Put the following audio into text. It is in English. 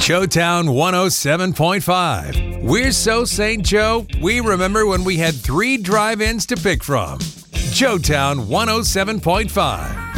Joetown 107.5. We're so St. Joe, we remember when we had 3 drive-ins to pick from. Joetown 107.5.